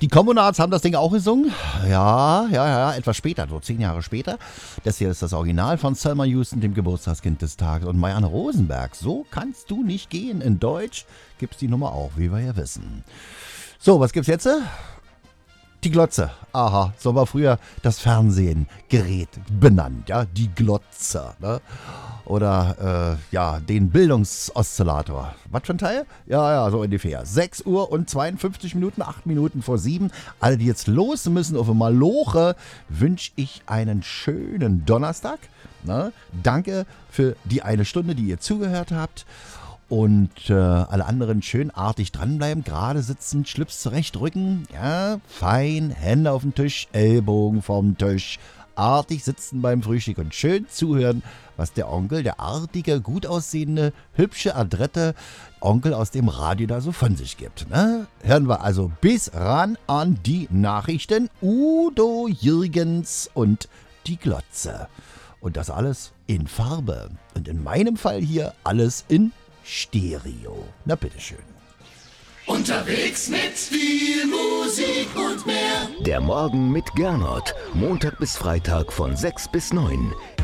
Die Communards haben das Ding auch gesungen. Ja, etwas später, so 10 Jahre später. Das hier ist das Original von Selma Houston, dem Geburtstagskind des Tages. Und Marianne Rosenberg, so kannst du nicht gehen. In Deutsch gibt's die Nummer auch, wie wir ja wissen. So, was gibt's jetzt? Die Glotze. Aha, so war früher das Fernsehgerät benannt, ja, die Glotze, ne? Oder, den Bildungsoszillator. Was für ein Teil? Ja, so ungefähr. 6 Uhr und 52 Minuten, 8 Minuten vor 7. Alle, die jetzt los müssen auf einmal Maloche, wünsche ich einen schönen Donnerstag. Ne? Danke für die eine Stunde, die ihr zugehört habt. Und alle anderen schön artig dranbleiben, gerade sitzen, Schlips zurechtrücken, ja, fein, Hände auf den Tisch, Ellbogen vom Tisch, artig sitzen beim Frühstück und schön zuhören, was der Onkel, der artige, gut aussehende, hübsche, adrette Onkel aus dem Radio da so von sich gibt. Ne? Hören wir also bis ran an die Nachrichten, Udo Jürgens und die Glotze. Und das alles in Farbe. Und in meinem Fall hier alles in Stereo. Na bitteschön. Unterwegs mit viel Musik und mehr. Der Morgen mit Gernot. Montag bis Freitag von 6 bis 9.